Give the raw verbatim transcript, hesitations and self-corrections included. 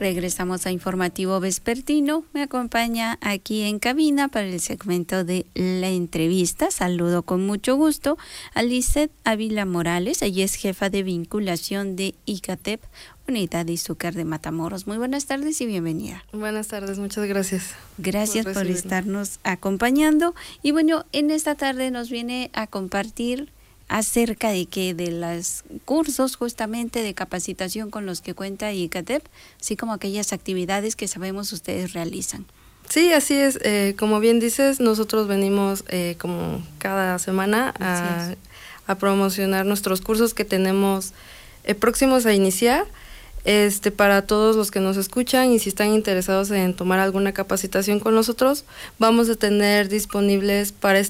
Regresamos a Informativo Vespertino. Me acompaña aquí en cabina para el segmento de la entrevista. Saludo con mucho gusto a Lizeth Ávila Morales. Ella es jefa de vinculación de ICATEP, Unidad de Izúcar de Matamoros. Muy buenas tardes y bienvenida. Buenas tardes, muchas gracias. Gracias por, por estarnos acompañando. Y bueno, en esta tarde nos viene a compartir acerca de que de los cursos justamente de capacitación con los que cuenta ICATEP, así como aquellas actividades que sabemos ustedes realizan. Sí, así es. Eh, como bien dices, nosotros venimos eh, como cada semana a, a promocionar nuestros cursos que tenemos eh, próximos a iniciar. Este, para todos los que nos escuchan y si están interesados en tomar alguna capacitación con nosotros, vamos a tener disponibles para este